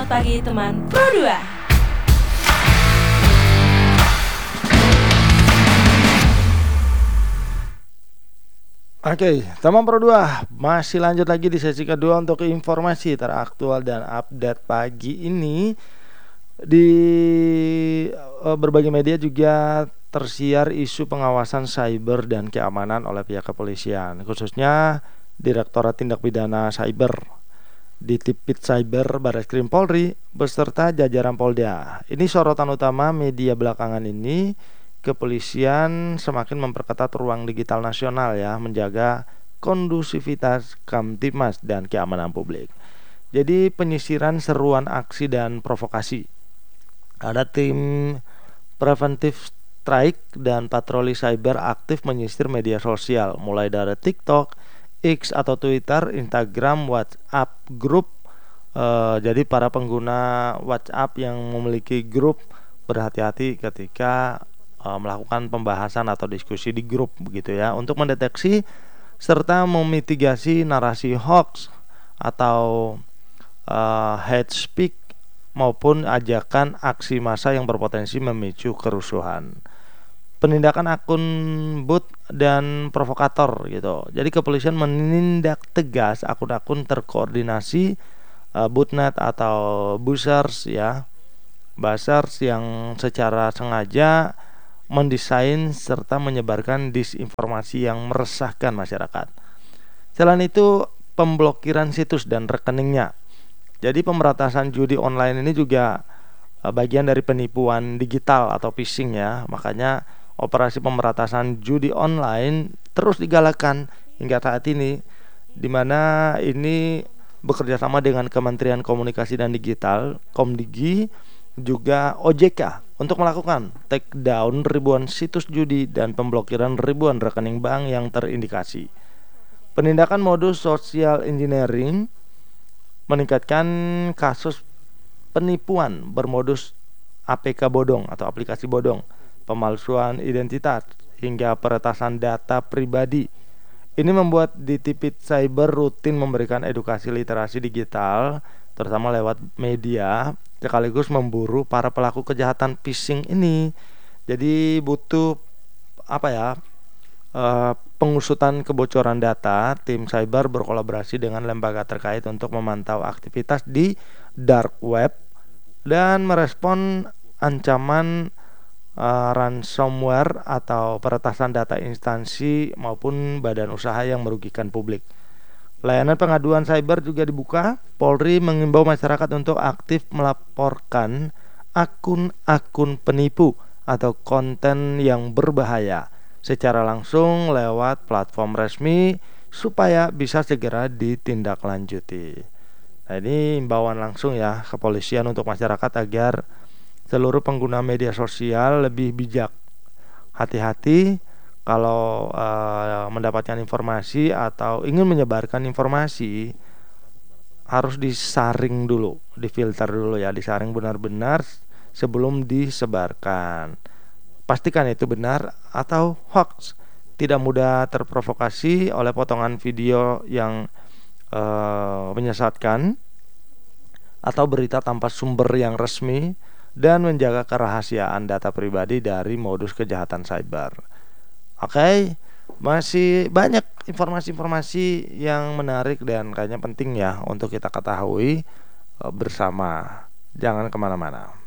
Selamat pagi teman Pro 2. Oke, teman Pro 2, masih lanjut lagi di sesi kedua untuk informasi teraktual dan update pagi ini. Di berbagai media juga tersiar isu pengawasan cyber dan keamanan oleh pihak kepolisian, khususnya Direktorat Tindak Pidana Cyber di Tipit Cyber Barreskrim Polri beserta jajaran Polda. Ini sorotan utama media belakangan ini. Kepolisian semakin memperketat ruang digital nasional ya, menjaga kondusivitas Kamtibmas dan keamanan publik. Jadi penyisiran seruan aksi dan provokasi. Ada tim preventif strike dan patroli cyber aktif menyisir media sosial mulai dari TikTok, X atau Twitter, Instagram, WhatsApp grup. Jadi para pengguna WhatsApp yang memiliki grup berhati-hati ketika melakukan pembahasan atau diskusi di grup begitu ya, untuk mendeteksi serta memitigasi narasi hoax atau hate speech maupun ajakan aksi massa yang berpotensi memicu kerusuhan. Penindakan akun bot dan provokator gitu. Jadi kepolisian menindak tegas akun-akun terkoordinasi botnet atau buzzers ya, buzzers yang secara sengaja mendesain serta menyebarkan disinformasi yang meresahkan masyarakat. Selain itu, pemblokiran situs dan rekeningnya. Jadi pemberantasan judi online ini juga bagian dari penipuan digital atau phishing ya. Makanya operasi pemberantasan judi online terus digalakkan hingga saat ini, di mana ini bekerja sama dengan Kementerian Komunikasi dan Digital, Komdigi, juga OJK untuk melakukan take down ribuan situs judi dan pemblokiran ribuan rekening bank yang terindikasi. Penindakan modus social engineering, meningkatkan kasus penipuan bermodus APK bodong atau aplikasi bodong, pemalsuan identitas hingga peretasan data pribadi. Ini membuat di Tipit Cyber rutin memberikan edukasi literasi digital terutama lewat media, sekaligus memburu para pelaku kejahatan phishing ini. Jadi butuh pengusutan kebocoran data. Tim cyber berkolaborasi dengan lembaga terkait untuk memantau aktivitas di dark web dan merespon ancaman ransomware atau peretasan data instansi maupun badan usaha yang merugikan publik. Layanan pengaduan cyber juga dibuka. Polri mengimbau masyarakat untuk aktif melaporkan akun-akun penipu atau konten yang berbahaya secara langsung lewat platform resmi supaya bisa segera ditindaklanjuti. Nah, ini imbauan langsung ya kepolisian untuk masyarakat agar seluruh pengguna media sosial lebih bijak. Hati-hati kalau mendapatkan informasi atau ingin menyebarkan informasi, harus disaring dulu, difilter dulu ya, disaring benar-benar sebelum disebarkan. Pastikan itu benar atau hoax. Tidak mudah terprovokasi oleh potongan video yang menyesatkan atau berita tanpa sumber yang resmi, dan menjaga kerahasiaan data pribadi dari modus kejahatan cyber. Oke, masih banyak informasi-informasi yang menarik dan kayaknya penting ya untuk kita ketahui bersama. Jangan kemana-mana.